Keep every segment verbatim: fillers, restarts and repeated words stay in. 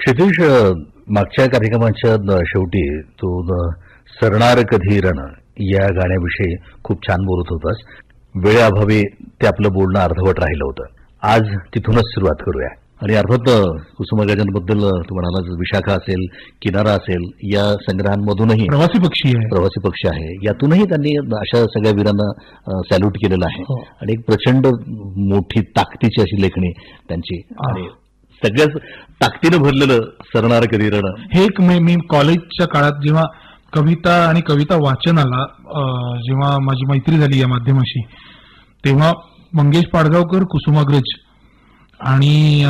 क्षितिज, मागच्या कार्यक्रमाच्या शेवटी तू सरणार कधी रण या गाण्याविषयी खूप छान बोलत होतास. वेळेअभावी ते आपलं बोलणं अर्धवट राहिलं होतं. आज तिथूनच सुरुवात करूया. आणि अर्थात कुसुमाग्रजांबद्दल तू म्हणालास, विशाखा असेल, किनारा असेल, या संग्रहांमधूनही प्रवासी पक्षी आहे प्रवासी पक्षी आहे यातूनही त्यांनी अशा सगळ्या वीरांना सॅल्यूट केलेलं आहे. आणि एक प्रचंड मोठी ताकदीची अशी लेखणी त्यांची, आणि सगळ्याच ताकदीनं भरलेलं सरणार कधी रण. हे एक मी कॉलेजच्या काळात जेव्हा कविता आणि कविता वाचनाला जेव्हा माझी मैत्री झाली या माध्यमाशी, तेव्हा मंगेश पाडगावकर, कुसुमाग्रज आणि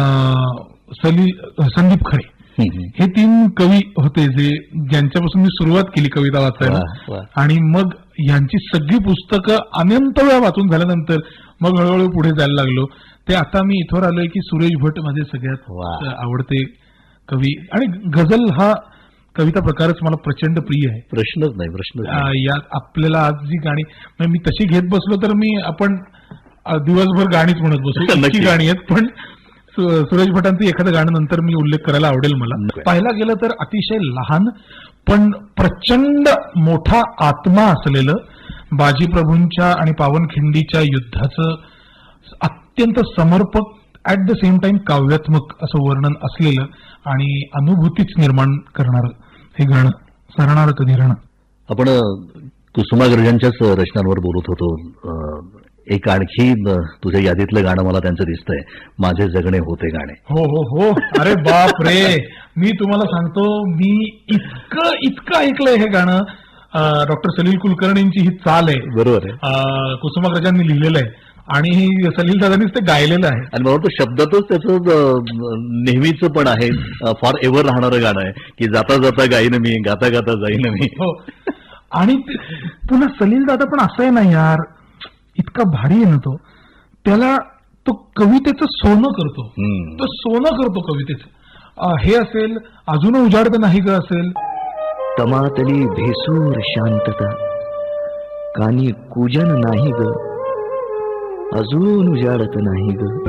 संदीप खरे हे तीन कवी होते जे ज्यांच्यापासून मी सुरुवात केली कविता वाचायला. आणि मग यांची सगळी पुस्तकं अनंत वेळा वाचून झाल्यानंतर मग हळूहळू पुढे जायला लागलो. ते आता मी इथवर आलोय की सुरेश भट माझे सगळ्यात आवडते कवी, आणि गझल हा कविता प्रकारच मला प्रचंड प्रिय आहे. प्रश्नच नाही प्रश्न यात आपल्याला आज जी गाणी मी तशी घेत बसलो तर मी आपण दिवसभर गाणीच म्हणत बसू, नक्की गाणी आहेत. पण सुरेश भटांचं एखादं गाणं नंतर मी उल्लेख करायला आवडेल मला. पाहायला गेलं तर अतिशय लहान पण प्रचंड मोठा आत्मा असलेलं, बाजीप्रभूंच्या आणि पावनखिंडीच्या युद्धाचं अत्यंत समर्पक, ऍट द सेम टाइम काव्यात्मक असं वर्णन असलेलं आणि अनुभूतीच निर्माण करणार हे गाणं सरणार कधी रण. आपण कुसुमाग्रजांच्याच रचनांवर बोलत होतो. एक आणखी तुझ्या यादीतलं गाणं मला त्यांचं दिसतंय, माझे जगणे होते गाणे. हो हो हो, अरे बाप रे, मी तुम्हाला सांगतो, मी इतकं इतकं ऐकलंय हे गाणं. डॉक्टर सलील कुलकर्णींची ही चाल आहे, बरोबर आहे, कुसुमाग्रजांनी लिहिलेलं आहे आणि सलील दादांनीच ते गायलेलं आहे. आणि मला वाटतं शब्दातच त्याचं नेहमीच पण आहे, फॉर एव्हर राहणारं गाणं आहे की जाता जाता गाईन मी, गाता गाता जाईन मी. हो, आणि पुन्हा सलील दादा पण असं आहे ना यार, इतका भारी आहे ना तो, त्याला तो कवितेचं सोनं करतो, तो सोनं करतो कवितेचं. हे असेल अजून उजाडत नाही ग असेल, तमातली भेसूर शांतता, कानी कूजन नाही ग, अजून उजाडत नाही ग.